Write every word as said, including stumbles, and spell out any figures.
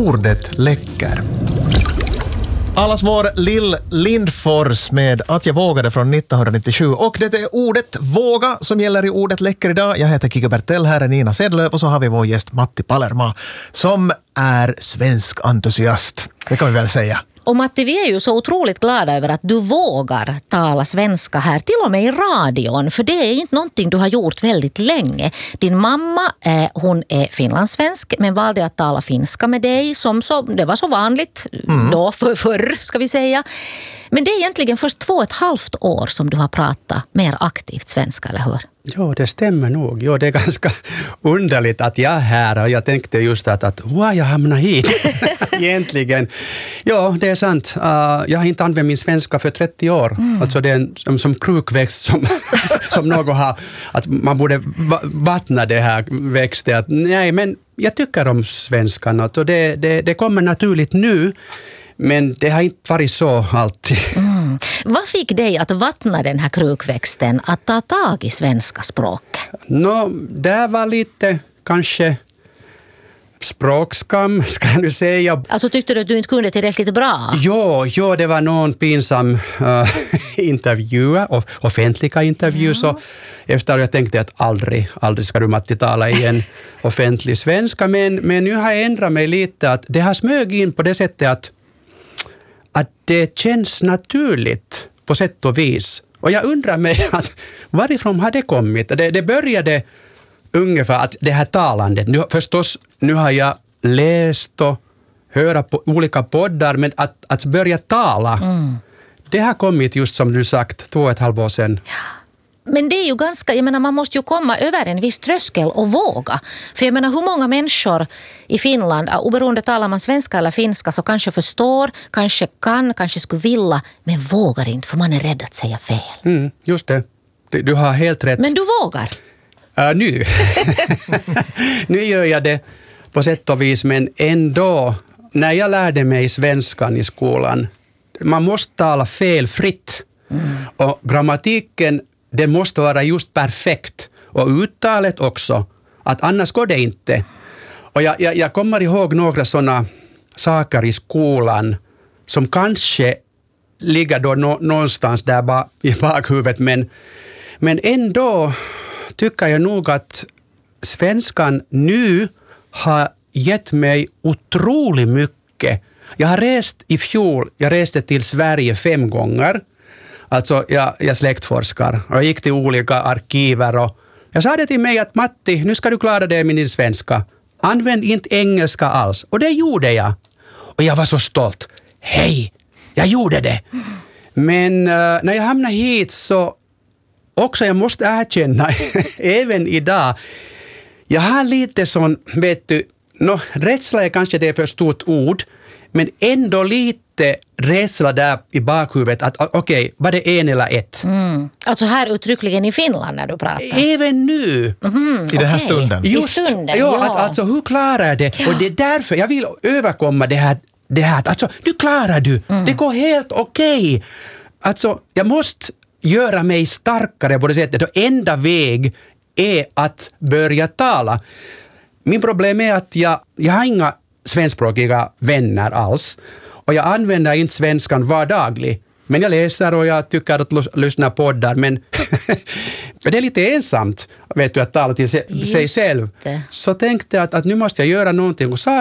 ordet läcker. Allas vår Lill Lindfors med Att jag vågade från nittonhundranittiosju. Och det är ordet våga som gäller i ordet läcker idag. Jag heter Kike Bertell, här är Nina Sedlöv och så har vi vår gäst Matti Palerma som är svensk entusiast. Det kan vi väl säga. Och Matti, vi är ju så otroligt glada över att du vågar tala svenska här, till och med i radion, för det är inte någonting du har gjort väldigt länge. Din mamma, eh, hon är finlandssvensk, men valde att tala finska med dig, som så, det var så vanligt mm. då för, förr, ska vi säga. Men det är egentligen först två och ett halvt år som du har pratat mer aktivt svenska, eller hur? Ja, det stämmer nog. Ja, det är ganska underligt att jag är här och jag tänkte just att, att wow, jag hamnar hit. Egentligen. Ja, det är sant. Uh, jag har inte använt min svenska för trettio år. Mm. Alltså det är en, som, som krukväxt som, som någon har, att man borde vattna det här växten. Att, nej, men jag tycker om svenskan och det, det, det kommer naturligt nu. Men det har inte varit så alltid. Mm. Vad fick dig att vattna den här krukväxten, att ta tag i svenska språk? Nå, det var lite kanske språkskam, ska jag nu säga. Alltså tyckte du att du inte kunde tillräckligt bra? Jo, jo det var någon pinsam uh, intervju, offentliga intervju. Ja. Så efter jag tänkte att aldrig, aldrig ska du Matti tala i en offentlig svenska. Men, men nu har jag ändrat mig lite. Att det har smög in på det sättet att att det känns naturligt på sätt och vis. Och jag undrar mig att varifrån har det kommit? Det, det började ungefär att det här talandet. Nu, förstås, nu har jag läst och hört på olika poddar, men att, att börja tala, mm. det har kommit just som du sagt två och ett halvt år sedan. Ja. Men det är ju ganska, jag menar man måste ju komma över en viss tröskel och våga. För jag menar hur många människor i Finland, oberoende talar man svenska eller finska, så kanske förstår, kanske kan, kanske skulle vilja, men vågar inte för man är rädd att säga fel. Mm, just det. Du, du har helt rätt. Men du vågar? Uh, nu. Nu gör jag det på sätt och vis, men ändå, när jag lärde mig svenskan i skolan, man måste tala felfritt. Mm. Och grammatiken, det måste vara just perfekt. Och uttalet också. Att annars går det inte. Och jag, jag, jag kommer ihåg några sådana saker i skolan som kanske ligger då nå, någonstans där ba, i bakhuvudet. Men, men ändå tycker jag nog att svenskan nu har gett mig otroligt mycket. Jag har rest i fjol, jag reste till Sverige fem gånger. Alltså jag, jag släktforskar och jag gick till olika arkiver och jag sa det till mig att Matti, nu ska du klara det med din svenska. Använd inte engelska alls. Och det gjorde jag. Och jag var så stolt. Hej, jag gjorde det. Men uh, när jag hamnade hit så också jag måste erkänna, även idag, jag har lite sån, vet du, no, rädsla är kanske det för stort ord, men ändå lite rädsla där i bakhuvudet att okej, okay, var det en eller ett? Mm. Alltså här uttryckligen i Finland när du pratar? Även nu. Mm, I den här okay. stunden? Just, I stunden, ja. ja. Att, alltså hur klarar jag det? Ja. Och det är därför jag vill överkomma det här. Det här. Alltså, du klarar du. Mm. Det går helt okej. Okay. Alltså, jag måste göra mig starkare på det sättet. Och enda väg är att börja tala. Min problem är att jag, jag har inga svenskspråkiga vänner alls. Och jag använder inte svenskan vardaglig. Men jag läser och jag tycker att l- lyssna poddar. Men det är lite ensamt, vet du, att tala till se- sig själv. Det. Så tänkte jag att, att nu måste jag göra någonting. Och sa